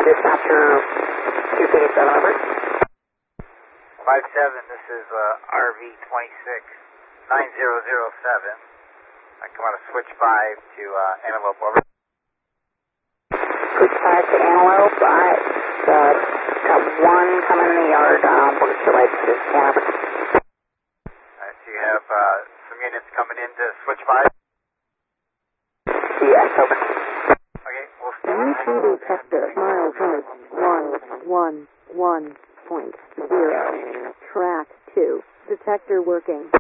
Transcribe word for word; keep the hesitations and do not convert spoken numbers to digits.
dispatcher two K seven, over. five seven, this is uh, R V twenty-six nine zero zero seven. I come out of switch five to uh, Antelope, over. Switch five to Antelope, alright. Uh, got one coming in the yard, um, we're still right to scan over. Alright, so you have uh, some units coming into switch five? Yes, over. Okay, we'll stand. U T V sector, miles right, one, one, one point zero. Track two. Detector working.